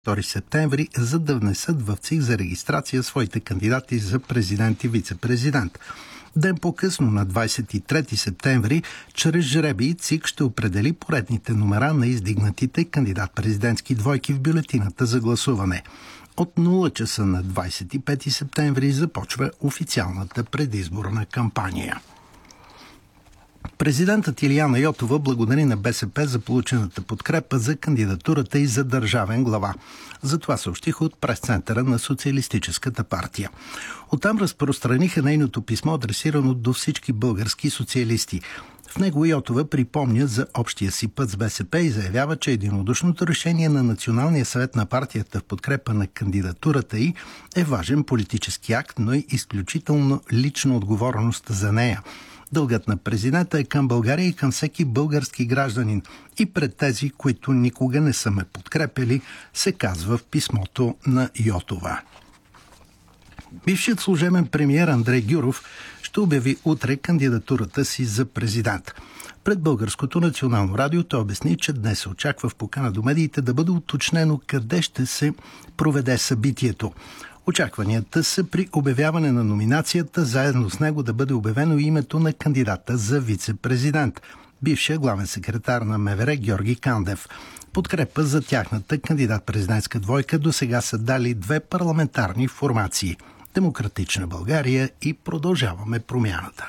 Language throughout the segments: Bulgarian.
2 септември, за да внесат в ЦИК за регистрация своите кандидати за президент и вице-президент. Ден по-късно, на 23 септември, чрез жребий ЦИК ще определи поредните номера на издигнатите кандидат-президентски двойки в бюлетината за гласуване. От 0 часа на 25 септември започва официалната предизборна кампания. Президентът Илияна Йотова благодари на БСП за получената подкрепа за кандидатурата и за държавен глава. За това съобщиха от прес-центъра на Социалистическата партия. Оттам разпространиха нейното писмо, адресирано до всички български социалисти. В него Йотова припомня за общия си път с БСП и заявява, че единодушното решение на Националния съвет на партията в подкрепа на кандидатурата й е важен политически акт, но и изключително лична отговорност за нея. Дългът на президента е към България и към всеки български гражданин и пред тези, които никога не са ме подкрепили, се казва в писмото на Йотова. Бившият служебен премиер Андрей Гюров ще обяви утре кандидатурата си за президент. Пред Българското национално радио той обясни, че днес се очаква в покана до медиите да бъде уточнено къде ще се проведе събитието. Очакванията са при обявяване на номинацията заедно с него да бъде обявено името на кандидата за вице-президент, бившия главен секретар на МВР Георги Кандев. Подкрепа за тяхната кандидат-президентска двойка до сега са дали две парламентарни формации – Демократична България и Продължаваме промяната.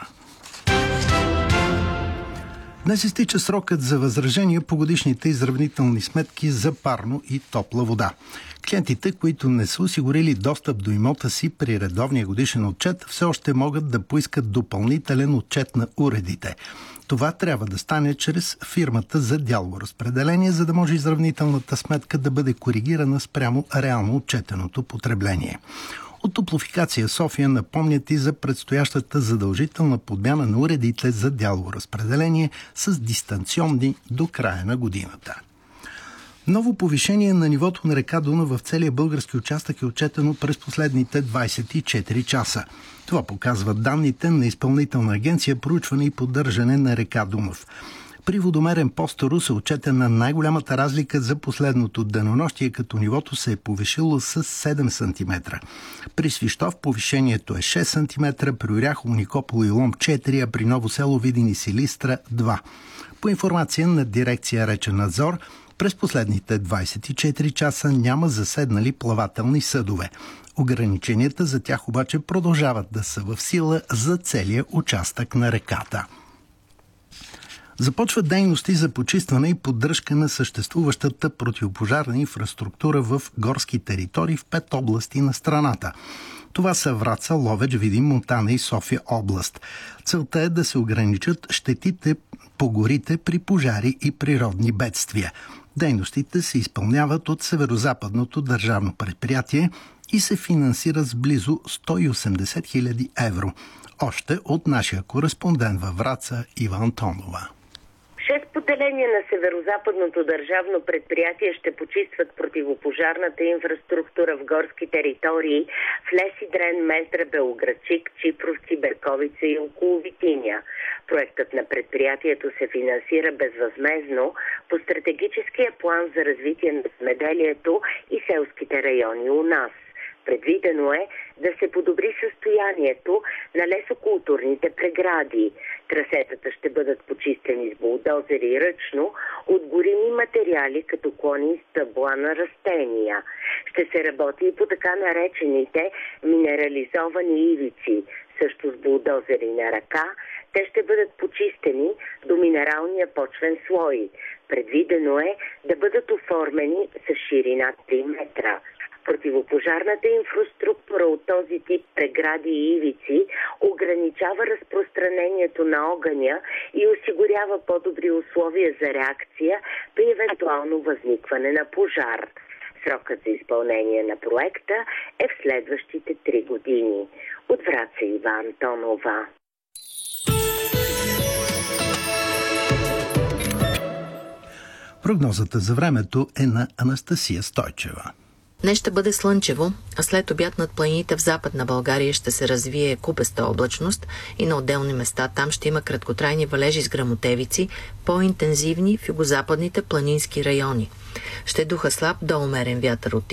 Днес изтича срокът за възражения по годишните изравнителни сметки за парно и топла вода. Клиентите, които не са осигурили достъп до имота си при редовния годишен отчет, все още могат да поискат допълнителен отчет на уредите. Това трябва да стане чрез фирмата за дялово разпределение, за да може изравнителната сметка да бъде коригирана спрямо реално отчетеното потребление. От Топлофикация София напомнят и за предстоящата задължителна подмяна на уредите за дялово разпределение с дистанционни до края на годината. Ново повишение на нивото на река Дунав в целия български участък е отчетено през последните 24 часа. Това показват данните на Изпълнителна агенция проучване и поддържане на река Дунав. При водомерен пост Русе е отчетена най-голямата разлика за последното денонощие, като нивото се е повишило с 7 см. При Свищов повишението е 6 см, при Оряхово, Никополо и Лом 4, а при Ново село, Видин и Силистра 2. По информация на дирекция Речен надзор, през последните 24 часа няма заседнали плавателни съдове. Ограниченията за тях обаче продължават да са в сила за целия участък на реката. Започват дейности за почистване и поддръжка на съществуващата противопожарна инфраструктура в горски територии в 5 области на страната. Това са Враца, Ловеч, Видин, Монтана и София област. Целта е да се ограничат щетите по горите при пожари и природни бедствия. Дейностите се изпълняват от Северозападното държавно предприятие и се финансират с близо 180 000 евро. Още от нашия кореспондент във Враца Ива Антонова. 6 поделения на Северозападното държавно предприятие ще почистват противопожарната инфраструктура в горски територии в Лесидрен, Мездра, Белоградчик, Чипровци, Берковица и около Витиня. Проектът на предприятието се финансира безвъзмездно по стратегическия план за развитие на земеделието и селските райони у нас. Предвидено е да се подобри състоянието на лесокултурните прегради. Трасетата ще бъдат почистени с булдозери ръчно от горими материали, като клони и стъбла на растения. Ще се работи и по така наречените минерализовани ивици, също с булдозери на ръка. Те ще бъдат почистени до минералния почвен слой. Предвидено е да бъдат оформени с ширина 3 метра. Противопожарната инфраструктура от този тип прегради и ивици ограничава разпространението на огъня и осигурява по-добри условия за реакция при евентуално възникване на пожар. Срокът за изпълнение на проекта е в следващите 3 години. От Враца Ива Антонова. Прогнозата за времето е на Анастасия Стойчева. Днес ще бъде слънчево, а след обяд над планините в Западна България ще се развие купеста облачност и на отделни места там ще има краткотрайни валежи с гръмотевици, по-интензивни в югозападните планински райони. Ще духа слаб до умерен вятър от